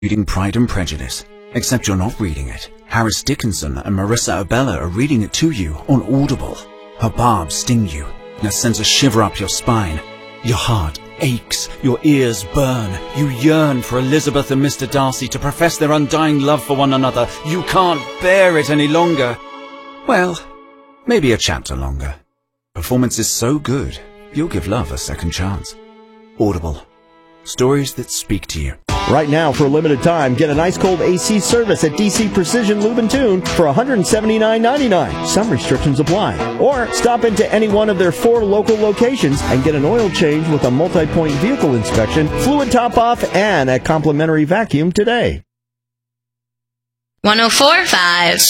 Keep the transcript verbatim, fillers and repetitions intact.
Reading Pride and Prejudice, except you're not reading it. Harris Dickinson and Marissa Abella are reading it to you on Audible. Her barbs sting you, and it sends a shiver up your spine. Your heart aches, your ears burn. You yearn for Elizabeth and Mister Darcy to profess their undying love for one another. You can't bear it any longer. Well, maybe a chapter longer. Performance is so good, you'll give love a second chance. Audible. Stories that speak to you. Right now, for a limited time, get an ice-cold A C service at D C Precision Lube and Tune for one hundred seventy-nine ninety-nine. Some restrictions apply. Or stop into any one of their four local locations and get an oil change with a multi-point vehicle inspection, fluid top-off, and a complimentary vacuum today. one oh four point five